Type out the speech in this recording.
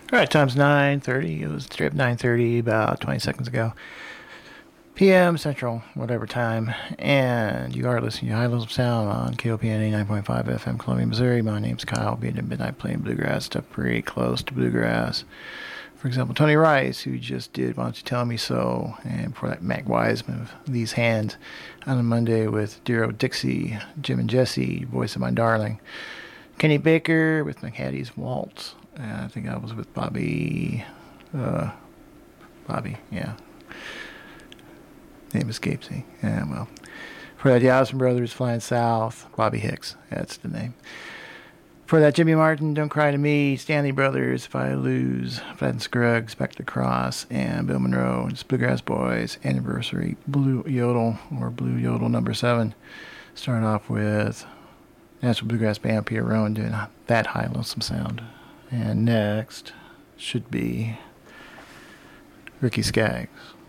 All right, time's 9:30. It was straight up 9:30 about 20 seconds ago. PM Central, whatever time. And you are listening to High Levels of Sound on KOPN 89.5 FM, Columbia, Missouri. My name's Kyle, being at midnight playing bluegrass stuff pretty close to bluegrass. For example, Tony Rice, who just did Why Don't You Tell Me So, and before that, Mac Wiseman of These Hands on a Monday with Dear Old Dixie, Jim and Jesse, Voice of My Darling. Kenny Baker with McHattie's Waltz. I think I was with Bobby, yeah. Name escapes me. Yeah, well. For that, the Osmond Brothers, Flying South, Bobby Hicks. That's the name. For that, Jimmy Martin, Don't Cry to Me, Stanley Brothers, If I Lose, Flat and Scruggs, Back to the Cross, and Bill Monroe, and Bluegrass Boys, Anniversary, Blue Yodel, or Blue Yodel number 7. Starting off with National Bluegrass Band, Pierre Rowan, doing That High Lonesome Sound. And next should be Ricky Skaggs.